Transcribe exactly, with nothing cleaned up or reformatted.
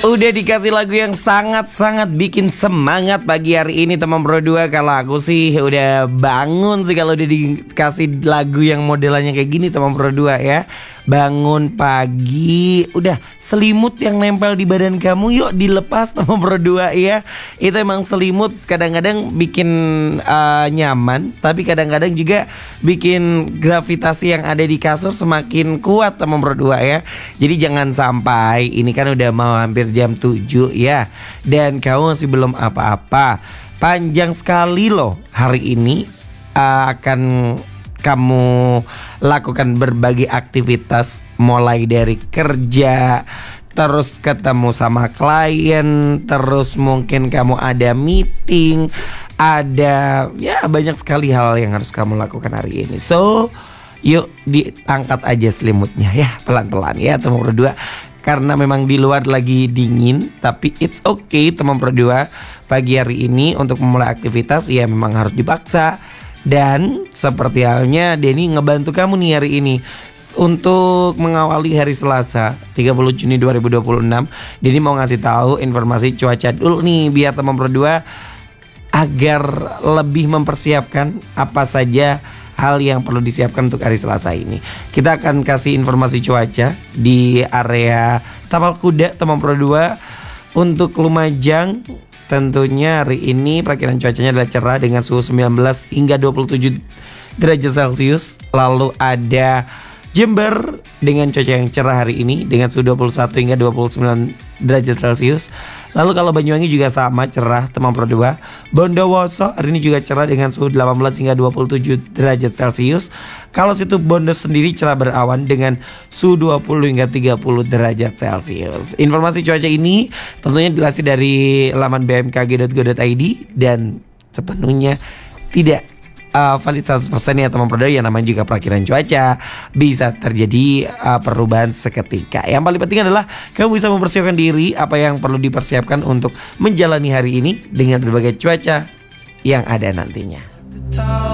Udah dikasih lagu yang sangat-sangat bikin semangat pagi hari ini teman Pro dua. Kalau aku sih udah bangun sih kalau udah dikasih lagu yang modelannya kayak gini teman Pro dua ya. Bangun pagi, udah selimut yang nempel di badan kamu yuk dilepas teman Pro dua ya. Itu emang selimut kadang-kadang bikin uh, nyaman, tapi kadang-kadang juga bikin gravitasi yang ada di kasur semakin kuat teman Pro dua ya. Jadi jangan sampai, ini kan udah mau hampir jam tujuh ya, dan kamu masih belum apa-apa. Panjang sekali loh hari ini, uh, akan kamu lakukan berbagai aktivitas, mulai dari kerja, terus ketemu sama klien, terus mungkin kamu ada meeting, ada ya banyak sekali hal yang harus kamu lakukan hari ini. So yuk diangkat aja selimutnya ya, pelan-pelan ya teman Pro dua. Karena memang di luar lagi dingin, tapi it's okay teman Pro dua. Pagi hari ini untuk memulai aktivitas ya memang harus dipaksa. Dan seperti halnya Denny ngebantu kamu nih hari ini untuk mengawali hari Selasa tiga puluh Juni dua ribu dua puluh enam. Denny mau ngasih tahu informasi cuaca dulu nih, biar teman Pro dua agar lebih mempersiapkan apa saja hal yang perlu disiapkan untuk hari Selasa ini. Kita akan kasih informasi cuaca di area Tapal Kuda teman Pro dua. Untuk Lumajang tentunya hari ini perakiran cuacanya adalah cerah dengan suhu sembilan belas hingga dua puluh tujuh derajat Celcius. Lalu ada Jember dengan cuaca yang cerah hari ini dengan suhu dua puluh satu hingga dua puluh sembilan derajat Celcius. Lalu kalau Banyuwangi juga sama cerah teman Pro dua. Bondowoso hari ini juga cerah dengan suhu delapan belas hingga dua puluh tujuh derajat Celcius. Kalau situ Bondo sendiri cerah berawan dengan suhu dua puluh hingga tiga puluh derajat Celcius. Informasi cuaca ini tentunya dilansir dari laman b m k g dot go dot i d dan sepenuhnya tidak Uh, valid seratus persen ya teman Pro dua. Yang namanya juga perakiran cuaca, bisa terjadi uh, perubahan seketika. Yang paling penting adalah kamu bisa mempersiapkan diri apa yang perlu dipersiapkan untuk menjalani hari ini dengan berbagai cuaca yang ada nantinya.